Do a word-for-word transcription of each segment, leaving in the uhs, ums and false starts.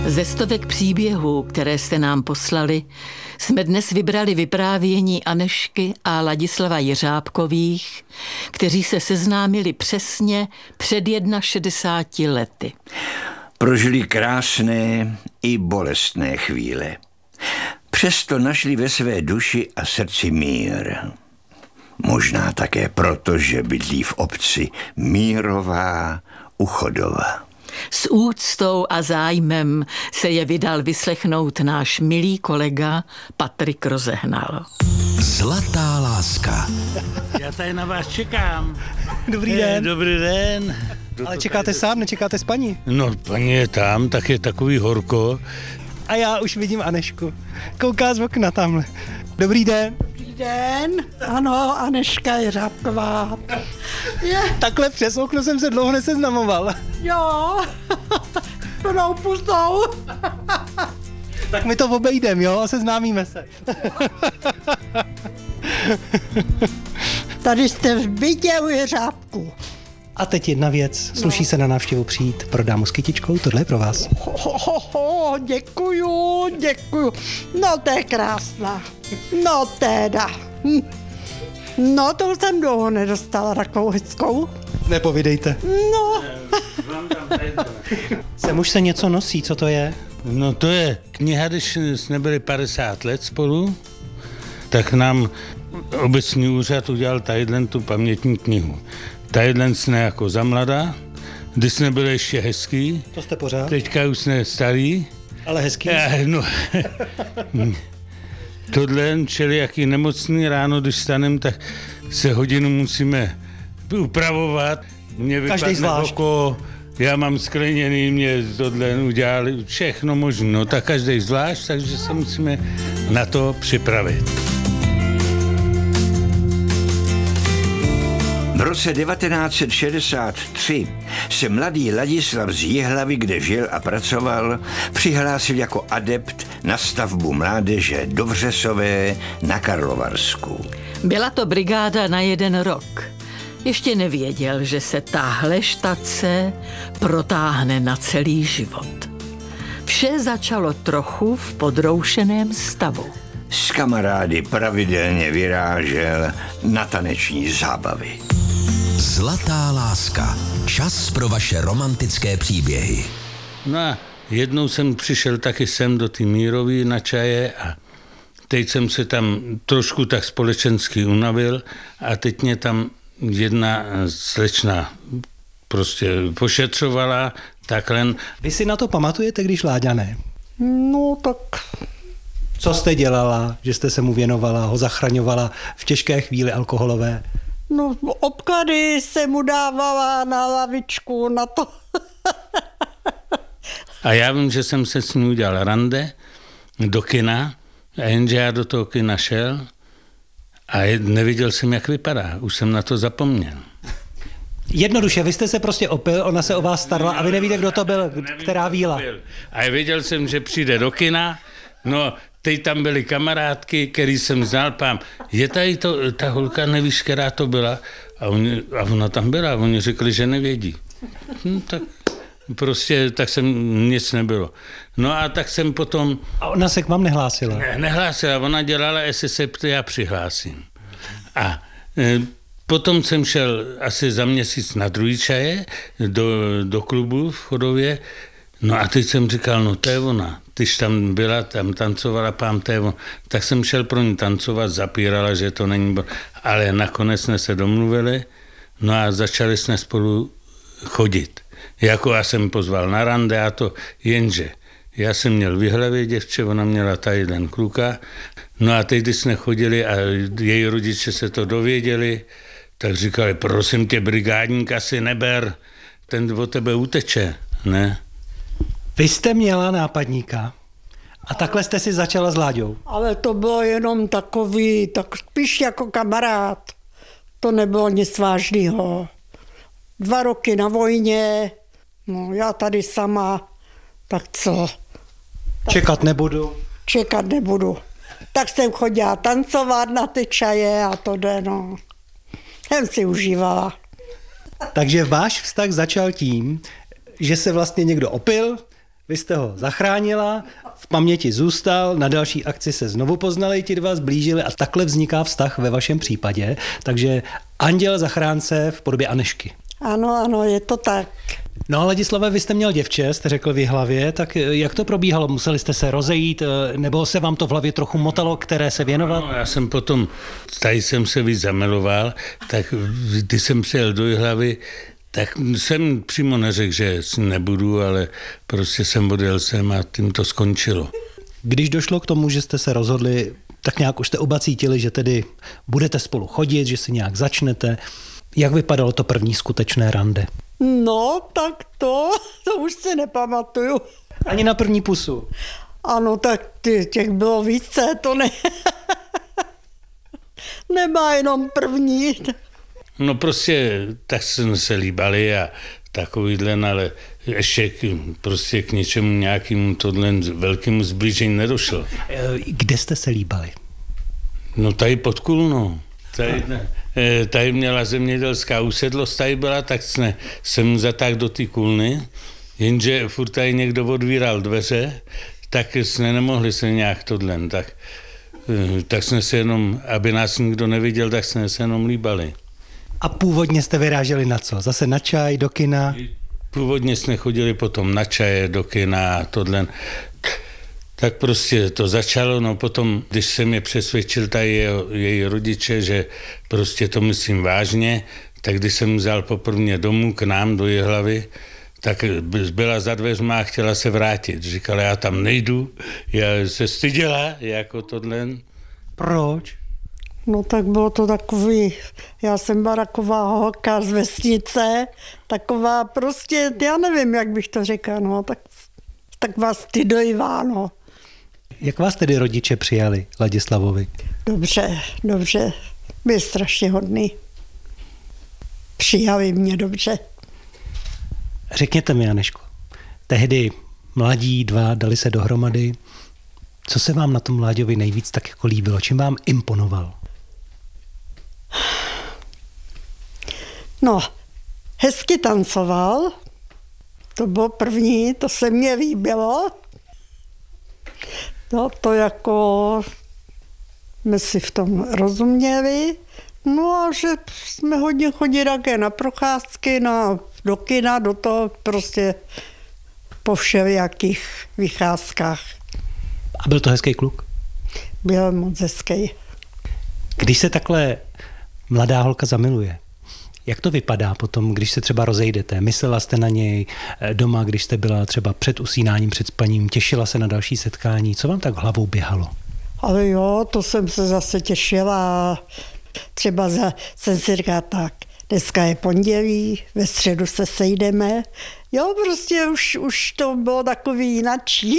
Ze stovek příběhů, které jste nám poslali, jsme dnes vybrali vyprávění Anežky a Ladislava Jeřábkových, kteří se seznámili přesně před šedesáti jedna lety. Prožili krásné i bolestné chvíle. Přesto našli ve své duši a srdci mír. Možná také proto, že bydlí v obci Mírová u Chodova. S úctou a zájmem se je vydal vyslechnout náš milý kolega Patrik Rozehnal. Zlatá láska. Já tady na vás čekám. Dobrý den. Dobrý den. Ale čekáte sám, nečekáte s paní? No, paní je tam, tak je takový horko. A já už vidím Anežku. Kouká z okna tamhle. Dobrý den. Dobrý den. Ano, Anežka Jeřábková. Je. Takhle přes okno jsem se dlouho neseznamoval. Jo. Plnou pustou. Tak my to obejdem, jo, a seznámíme se. Tady jste v bytě u Jeřábku. A teď jedna věc. Sluší no. se na návštěvu přijít pro dámu s kytičkou, tohle je pro vás. Ho, ho, ho, děkuju, děkuju. No to je krásná. No teda. Hm. No to jsem dlouho nedostala takovou hezkou. Nepovídejte. No. Sem už se něco nosí, co to je? No to je kniha, když jsme byli padesát let spolu, tak nám obecní úřad udělal tadyhle tu pamětní knihu. Tadyhle jsme jako za mladá, když jsme byli ještě hezký. To jste pořád? Teďka už jsme starý. Ale hezký? Eh, no. Tohle, čili jaký nemocný ráno, když stanem, tak se hodinu musíme upravovat. Mě vypadne oko, já mám skleněný, mě tohle udělali, všechno možné. No tak každý zvlášť, takže se musíme na to připravit. V roce devatenáct set šedesát tři se mladý Ladislav z Jihlavy, kde žil a pracoval, přihlásil jako adept na stavbu mládeže do Vřesové na Karlovarsku. Byla to brigáda na jeden rok. Ještě nevěděl, že se tahle štace protáhne na celý život. Vše začalo trochu v podroušeném stavu. S kamarády pravidelně vyrážel na taneční zábavy. Zlatá láska. Čas pro vaše romantické příběhy. No a jednou jsem přišel taky sem do té Mírový na čaje a teď jsem se tam trošku tak společensky unavil a teď mě tam jedna slečna prostě pošetřovala takhle. Vy si na to pamatujete, když Láďa ne? No tak... Co jste dělala, že jste se mu věnovala, ho zachraňovala v těžké chvíli alkoholové? No obklady jsem mu dávala na lavičku, na to. A já vím, že jsem se s ní udělal rande do kina, a jenže já do toho kina šel a neviděl jsem, jak vypadá. Už jsem na to zapomněl. Jednoduše, vy jste se prostě opil, ona se o vás starala a vy nevíte, kdo to byl, která víla. A věděl jsem, že přijde do kina, no teď tam byly kamarádky, který jsem znal, pám, je tady to, ta holka, nevíš, která to byla? A, oni, a ona tam byla, oni řekli, že nevědí. No, tak prostě, tak jsem, nic nebylo. No a tak jsem potom... A ona se k vám nehlásila? Ne, nehlásila, ona dělala, jestli se ptá, já přihlásím. A e, potom jsem šel asi za měsíc na druhý čaje do, do klubu v Chodově. No a teď jsem říkal, no to je ona. Když tam byla, tam tancovala, pám, to je ona. Tak jsem šel pro ní tancovat, zapírala, že to není... Ale nakonec jsme se domluvili, no a začali jsme spolu chodit. Jako já jsem pozval na rande a to, jenže já jsem měl v Jihlavě děvče, ona měla tady jeden kluka. No a teď, když jsme chodili a její rodiče se to dověděli, tak říkali, prosím tě, brigádníka si neber, ten od tebe uteče, ne? Vy jste měla nápadníka a takhle jste si začala s Láďou. Ale to bylo jenom takový, tak spíš jako kamarád. To nebylo nic vážného. Dva roky na vojně, no já tady sama, tak co? Tak čekat nebudu. Čekat nebudu. Tak jsem chodila tancovat na ty čaje a to jde, no. Jsem si užívala. Takže váš vztah začal tím, že se vlastně někdo opil, Vy jste ho zachránila, v paměti zůstal, na další akci se znovu poznali ti dva, zblížili a takhle vzniká vztah ve vašem případě. Takže anděl zachránce v podobě Anežky. Ano, ano, je to tak. No a Ladislave, vy jste měl děvče, jste řekl v Jihlavě, tak jak to probíhalo? Museli jste se rozejít, nebo se vám to v hlavě trochu motalo, které se věnovat? No, já jsem potom, tady jsem se víc zamiloval, tak když jsem přijel do Jihlavy, tak jsem přímo neřekl, že si nebudu, ale prostě jsem odjel sem a tím to skončilo. Když došlo k tomu, že jste se rozhodli, tak nějak už jste oba cítili, že tedy budete spolu chodit, že si nějak začnete. Jak vypadalo to první skutečné rande? No, tak to, to už si nepamatuju. Ani na první pusu? Ano, tak těch bylo více, to ne. Nemá jenom první. No prostě tak jsme se líbali a takovýhle, ale ještě k, prostě k něčemu nějakému tohle velkému zblížení nedošlo. Kde jste se líbali? No tady pod Kulnou. Tady, tady měla zemědělská usedlost, tady byla, tak jsme, jsem zatáhl do té Kulny, jenže furt tady někdo odvíral dveře, tak jsme nemohli se nějak tohle, tak, tak jsme se jenom, aby nás nikdo neviděl, tak jsme se jenom líbali. A původně jste vyráželi na co? Zase na čaj, do kina? Původně jsme chodili potom na čaje, do kina a tohle. Tak prostě to začalo, no potom, když jsem je přesvědčil tady jeho, její rodiče, že prostě to myslím vážně, tak když jsem vzal poprvé domů k nám do Jihlavy, tak byla za dveřma a chtěla se vrátit. Říkala, já tam nejdu, já se styděla, jako tohle. Proč? No tak bylo to takový, já jsem byla taková holka z vesnice, taková prostě, já nevím, jak bych to řekla, no, tak, tak vás stydojivá, no. Jak vás tedy rodiče přijali, Ladislavovi? Dobře, dobře, byl strašně hodný. Přijali mě dobře. Řekněte mi, Anežko, tehdy mladí dva dali se dohromady. Co se vám na tom Láďovi nejvíc tak jako líbilo? Čím vám imponoval? No, hezky tancoval. To bylo první, to se mně líbilo. No, to jako jsme si v tom rozuměli. No a že jsme hodně chodili také na procházky, na, do kina, do toho prostě po všelijakých vycházkách. A byl to hezký kluk? Byl moc hezký. Když se takhle mladá holka zamiluje, jak to vypadá potom, když se třeba rozejdete? Myslela jste na něj doma, když jste byla třeba před usínáním, před spaním, těšila se na další setkání? Co vám tak hlavou běhalo? Ale jo, to jsem se zase těšila. Třeba za, jsem si říkala tak, dneska je pondělí, ve středu se sejdeme. Jo, prostě už, už to bylo takový jinačí.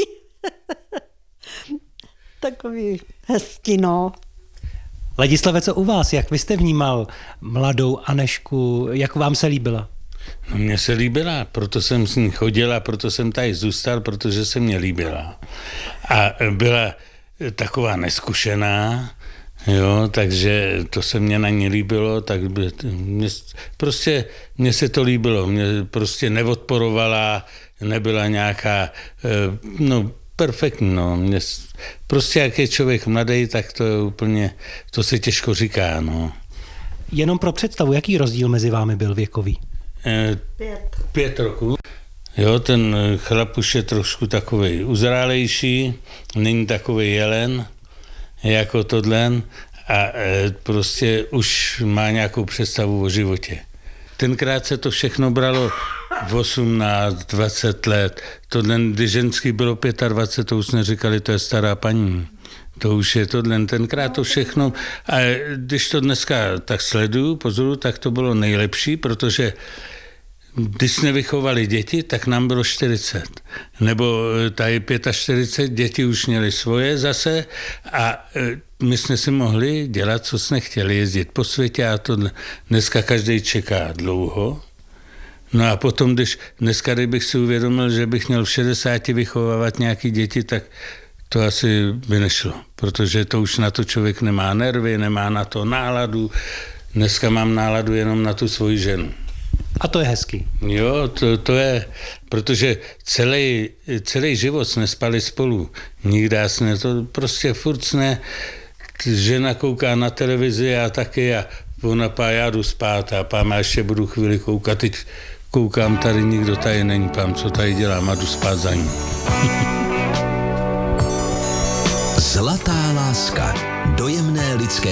Takový hezký, no. Ladislave, co u vás? Jak vy jste vnímal mladou Anežku? Jak vám se líbila? No mně se líbila, proto jsem s ní chodila, proto jsem tady zůstal, protože se mně líbila. A byla taková neskušená, jo, takže to se mně na ní líbilo, tak by, mě, prostě mně se to líbilo, mě prostě neodporovala, nebyla nějaká, no perfektní, no, mě, prostě jak je člověk mladý, tak to je úplně, to se těžko říká, no. Jenom pro představu, jaký rozdíl mezi vámi byl věkový? Pět. Pět roků. Jo, ten chlap už je trošku takovej uzrálejší, není takovej jelen, jako tohle a e, prostě už má nějakou představu o životě. Tenkrát se to všechno bralo v osmnáct, dvacet let. Tohle, když ženský bylo dvacet pět, to už neříkali, to je stará paní. To už je tohle, tenkrát to všechno. A když to dneska tak sleduju, pozoru, tak to bylo nejlepší, protože když jsme vychovali děti, tak nám bylo čtyřicet. Nebo tady čtyřicet pět, děti už měly svoje zase a my jsme si mohli dělat, co jsme chtěli, jezdit po světě a to dneska každý čeká dlouho. No a potom, když dneska, kdybych si uvědomil, že bych měl v šedesáti vychovávat nějaký děti, tak to asi by nešlo, protože to už na to člověk nemá nervy, nemá na to náladu. Dneska mám náladu jenom na tu svoji ženu. A to je hezký. Jo, to, to je, protože celý, celý život jsme spali spolu. Nikdy jsme to prostě furt jsme, žena kouká na televizi a taky a ona pá, já jdu spát a pám, já ještě budu chvíli koukat. Teď koukám, tady nikdo tady není, pám, co tady dělám a jdu spát za ní. Zlatá láska. Dojemné lidské